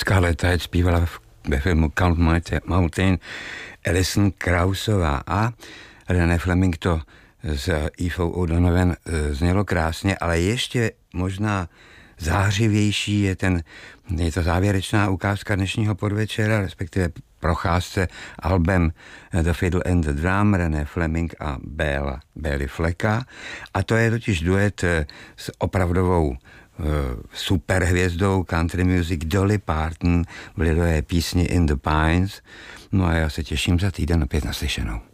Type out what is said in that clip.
Scarlett Tide zpívala ve filmu Count Mountain Alison Kraussová a René Fleming to s Evou O'Donovan znělo krásně, ale ještě možná zářivější je to závěrečná ukázka dnešního podvečera, respektive procházce albem The Fiddle and the Drum, René Fleming a Bély Flecka. A to je totiž duet s opravdovou superhvězdou country music Dolly Parton v lidové písni In the Pines. No a já se těším za týden opět naslyšenou.